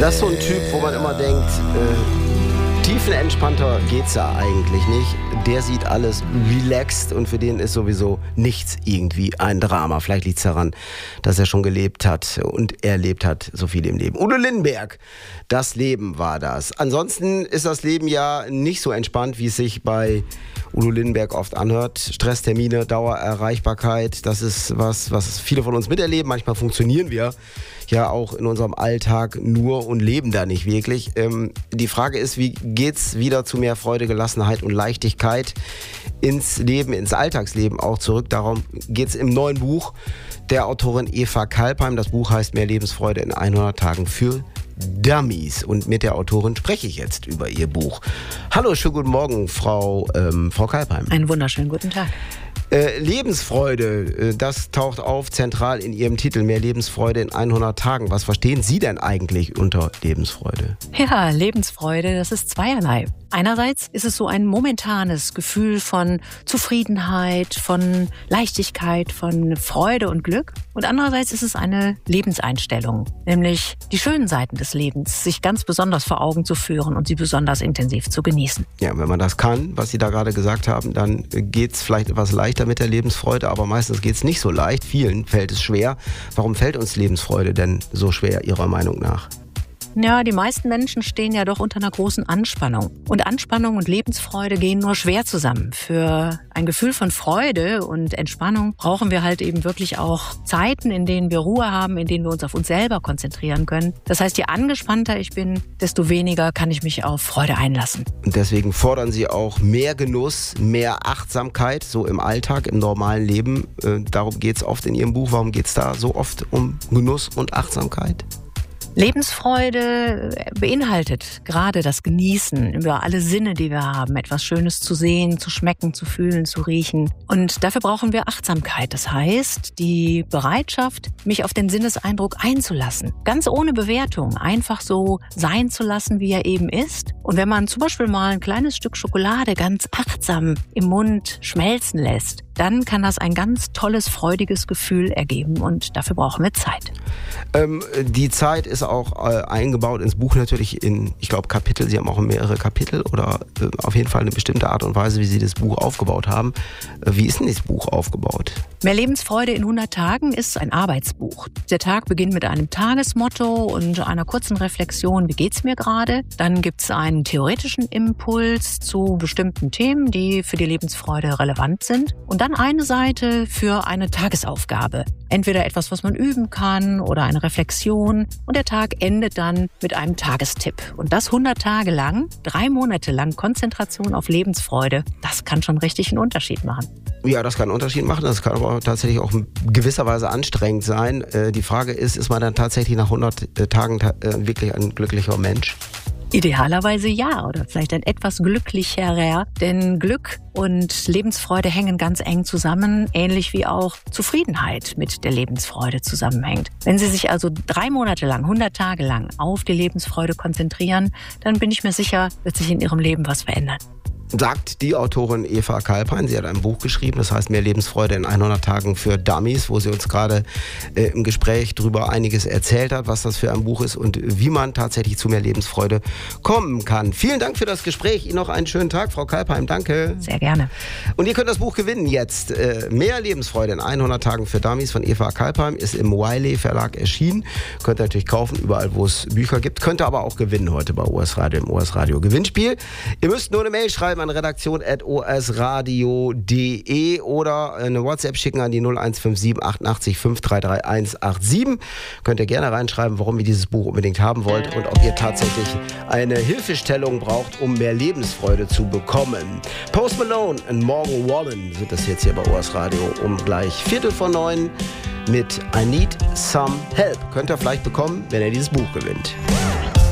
Das ist so ein Typ, wo man immer denkt, tiefenentspannter geht's ja eigentlich nicht. Der sieht alles relaxed und für den ist sowieso nichts irgendwie ein Drama. Vielleicht liegt's daran, dass er schon gelebt hat und erlebt hat so viel im Leben. Udo Lindenberg, das Leben war das. Ansonsten ist das Leben ja nicht so entspannt, wie es sich bei Udo Lindenberg oft anhört. Stresstermine, Dauererreichbarkeit, das ist was viele von uns miterleben. Manchmal funktionieren wir ja auch in unserem Alltag nur und leben da nicht wirklich. Die Frage ist, wie geht's wieder zu mehr Freude, Gelassenheit und Leichtigkeit ins Leben, ins Alltagsleben auch zurück? Darum geht's im neuen Buch der Autorin Eva Kalpheim. Das Buch heißt Mehr Lebensfreude in 100 Tagen für Dummies. Und mit der Autorin spreche ich jetzt über ihr Buch. Hallo, schönen guten Morgen, Frau Kalpheim. Einen wunderschönen guten Tag. Lebensfreude, das taucht auf zentral in Ihrem Titel, Mehr Lebensfreude in 100 Tagen. Was verstehen Sie denn eigentlich unter Lebensfreude? Ja, Lebensfreude, das ist zweierlei. Einerseits ist es so ein momentanes Gefühl von Zufriedenheit, von Leichtigkeit, von Freude und Glück. Und andererseits ist es eine Lebenseinstellung, nämlich die schönen Seiten des Lebens, sich ganz besonders vor Augen zu führen und sie besonders intensiv zu genießen. Ja, wenn man das kann, was Sie da gerade gesagt haben, dann geht's vielleicht etwas leichter mit der Lebensfreude, aber meistens geht's nicht so leicht. Vielen fällt es schwer. Warum fällt uns Lebensfreude denn so schwer, Ihrer Meinung nach? Ja, die meisten Menschen stehen ja doch unter einer großen Anspannung. Und Anspannung und Lebensfreude gehen nur schwer zusammen. Für ein Gefühl von Freude und Entspannung brauchen wir halt eben wirklich auch Zeiten, in denen wir Ruhe haben, in denen wir uns auf uns selber konzentrieren können. Das heißt, je angespannter ich bin, desto weniger kann ich mich auf Freude einlassen. Und deswegen fordern Sie auch mehr Genuss, mehr Achtsamkeit, so im Alltag, im normalen Leben. Darum geht's oft in Ihrem Buch. Warum geht's da so oft um Genuss und Achtsamkeit? Lebensfreude beinhaltet gerade das Genießen über alle Sinne, die wir haben, etwas Schönes zu sehen, zu schmecken, zu fühlen, zu riechen. Und dafür brauchen wir Achtsamkeit. Das heißt, die Bereitschaft, mich auf den Sinneseindruck einzulassen. Ganz ohne Bewertung, einfach so sein zu lassen, wie er eben ist. Und wenn man zum Beispiel mal ein kleines Stück Schokolade ganz achtsam im Mund schmelzen lässt, dann kann das ein ganz tolles, freudiges Gefühl ergeben und dafür brauchen wir Zeit. Die Zeit ist auch eingebaut ins Buch natürlich in, ich glaube, Kapitel. Sie haben auch mehrere Kapitel oder auf jeden Fall eine bestimmte Art und Weise, wie Sie das Buch aufgebaut haben. Wie ist denn das Buch aufgebaut? Mehr Lebensfreude in 100 Tagen ist ein Arbeitsbuch. Der Tag beginnt mit einem Tagesmotto und einer kurzen Reflexion, wie geht's mir gerade? Dann gibt's einen theoretischen Impuls zu bestimmten Themen, die für die Lebensfreude relevant sind. Und dann eine Seite für eine Tagesaufgabe. Entweder etwas, was man üben kann oder eine Reflexion. Und der Tag endet dann mit einem Tagestipp. Und das 100 Tage lang, 3 Monate lang Konzentration auf Lebensfreude, das kann schon richtig einen Unterschied machen. Ja, das kann einen Unterschied machen. Das kann aber tatsächlich auch in gewisser Weise anstrengend sein. Die Frage ist man dann tatsächlich nach 100 Tagen wirklich ein glücklicher Mensch? Idealerweise ja, oder vielleicht ein etwas glücklicherer, denn Glück und Lebensfreude hängen ganz eng zusammen, ähnlich wie auch Zufriedenheit mit der Lebensfreude zusammenhängt. Wenn Sie sich also 3 Monate lang, 100 Tage lang auf die Lebensfreude konzentrieren, dann bin ich mir sicher, wird sich in Ihrem Leben was verändern. Sagt die Autorin Eva Kalpheim. Sie hat ein Buch geschrieben, das heißt Mehr Lebensfreude in 100 Tagen für Dummies, wo sie uns gerade im Gespräch darüber einiges erzählt hat, was das für ein Buch ist und wie man tatsächlich zu mehr Lebensfreude kommen kann. Vielen Dank für das Gespräch. Ihnen noch einen schönen Tag, Frau Kalpheim. Danke. Sehr gerne. Und ihr könnt das Buch gewinnen jetzt. Mehr Lebensfreude in 100 Tagen für Dummies von Eva Kalpheim ist im Wiley Verlag erschienen. Könnt ihr natürlich kaufen, überall wo es Bücher gibt. Könnt ihr aber auch gewinnen heute bei OS Radio im OS Radio Gewinnspiel. Ihr müsst nur eine Mail schreiben an redaktion@osradio.de oder eine WhatsApp schicken an die 0157 88 533 187. Könnt ihr gerne reinschreiben, warum ihr dieses Buch unbedingt haben wollt und ob ihr tatsächlich eine Hilfestellung braucht, um mehr Lebensfreude zu bekommen. Post Malone und Morgan Wallen sind das jetzt hier bei OS Radio um gleich 8:45 mit I Need Some Help. Könnt ihr vielleicht bekommen, wenn ihr dieses Buch gewinnt.